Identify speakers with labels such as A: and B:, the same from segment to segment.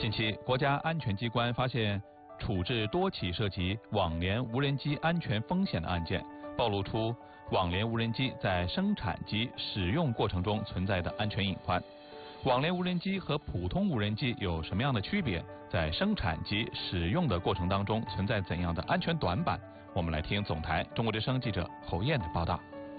A: 近期，国家安全机关发现处置多起涉及网联无人机安全风险的案件，暴露出网联无人机在生产及使用过程中存在的安全隐患。网联无人机和普通无人机有什么样的区别？在生产及使用的过程当中存在怎样的安全短板？我们来听总台中国之声记者侯燕的报道。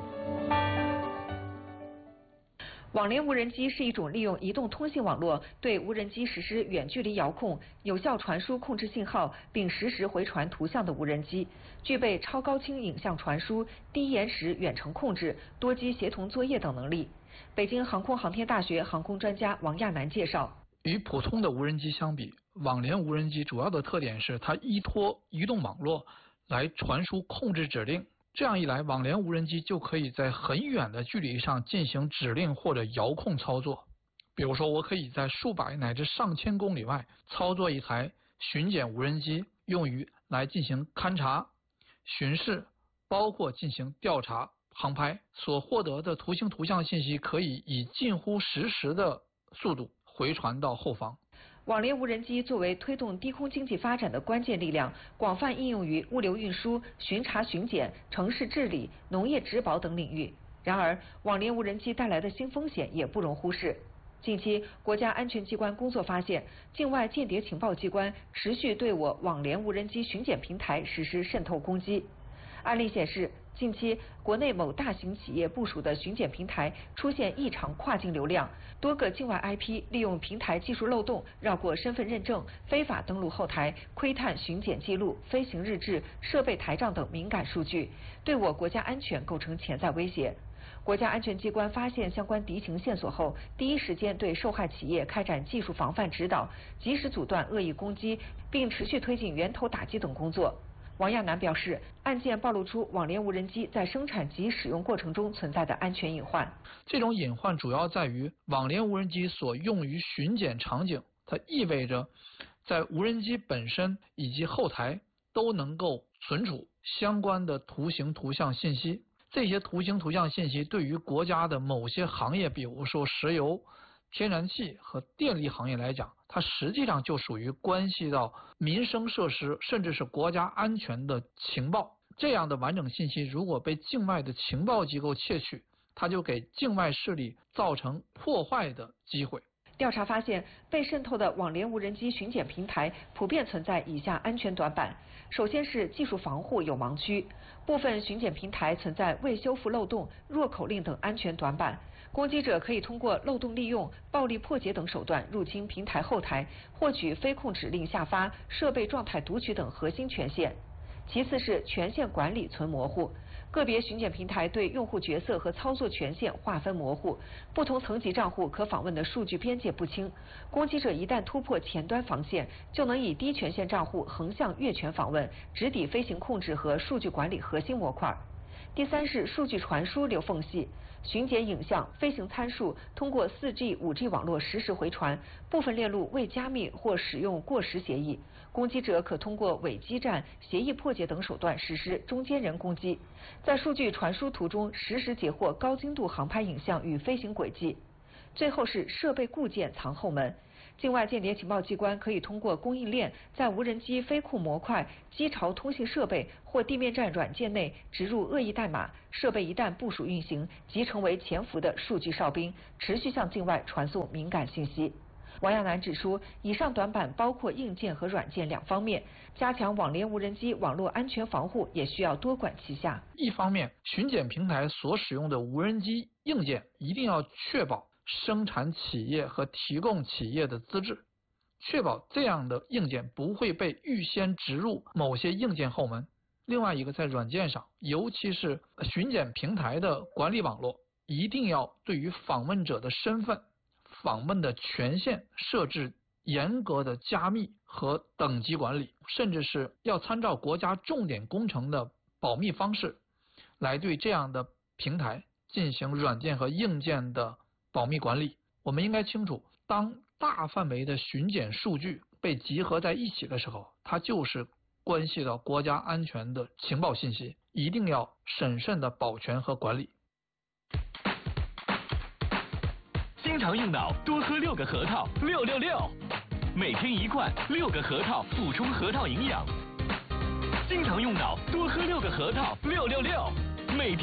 B: 网联无人机是一种利用移动通信网络对无人机实施远距离遥控、有效传输控制信号并实时回传图像的无人机，具备超高清影像传输、低延时远程控制、多机协同作业等能力。北京航空航天大学航空专家王亚楠介绍，
C: 与普通的无人机相比，网联无人机主要的特点是它依托移动网络来传输控制指令。这样一来，网联无人机就可以在很远的距离上进行指令或者遥控操作。比如说，我可以在数百乃至上千公里外操作一台巡检无人机，用于来进行勘察、巡视，包括进行调查、航拍。所获得的图形图像信息可以以近乎实时的速度回传到后方。
B: 网联无人机作为推动低空经济发展的关键力量，广泛应用于物流运输、巡查巡检、城市治理、农业植保等领域。然而，网联无人机带来的新风险也不容忽视。近期，国家安全机关工作发现，境外间谍情报机关持续对我网联无人机巡检平台实施渗透攻击。案例显示，近期国内某大型企业部署的巡检平台出现异常跨境流量，多个境外 IP 利用平台技术漏洞，绕过身份认证，非法登录后台，窥探巡检记录、飞行日志、设备台账等敏感数据，对我国家安全构成潜在威胁。国家安全机关发现相关敌情线索后，第一时间对受害企业开展技术防范指导，及时阻断恶意攻击，并持续推进源头打击等工作。王亚楠表示，案件暴露出网联无人机在生产及使用过程中存在的安全隐患。
C: 这种隐患主要在于网联无人机所用于巡检场景，它意味着在无人机本身以及后台都能够存储相关的图形图像信息。这些图形图像信息对于国家的某些行业，比如说石油、天然气和电力行业来讲，它实际上就属于关系到民生设施甚至是国家安全的情报。这样的完整信息如果被境外的情报机构窃取，它就给境外势力造成破坏的机会。
B: 调查发现，被渗透的网联无人机巡检平台普遍存在以下安全短板。首先是技术防护有盲区，部分巡检平台存在未修复漏洞、弱口令等安全短板。攻击者可以通过漏洞利用、暴力破解等手段入侵平台后台，获取飞控指令下发、设备状态读取等核心权限。其次是权限管理存模糊，个别巡检平台对用户角色和操作权限划分模糊，不同层级账户可访问的数据边界不清，攻击者一旦突破前端防线，就能以低权限账户横向越权访问，直抵飞行控制和数据管理核心模块。第三是数据传输留缝隙，巡检影像、飞行参数通过 4G、5G 网络实时回传，部分链路未加密或使用过时协议，攻击者可通过伪基站、协议破解等手段实施中间人攻击，在数据传输途中实时截获高精度航拍影像与飞行轨迹。最后是设备固件藏后门，境外间谍情报机关可以通过供应链在无人机飞库模块、机巢通信设备或地面站软件内植入恶意代码，设备一旦部署运行，即成为潜伏的数据哨兵，持续向境外传送敏感信息。王亚楠指出，以上短板包括硬件和软件两方面，加强网联无人机网络安全防护也需要多管齐下。
C: 一方面，巡检平台所使用的无人机硬件一定要确保生产企业和提供企业的资质，确保这样的硬件不会被预先植入某些硬件后门。另外一个，在软件上，尤其是巡检平台的管理网络，一定要对于访问者的身份、访问的权限设置严格的加密和等级管理，甚至是要参照国家重点工程的保密方式，来对这样的平台进行软件和硬件的保密管理。我们应该清楚，当大范围的巡检数据被集合在一起的时候，它就是关系到国家安全的情报信息，一定要审慎的保全和管理。
D: 经常用脑，多喝6个核桃，666。 每天1罐，6个核桃，补充核桃营养。经常用脑，多喝6个核桃，666，每天。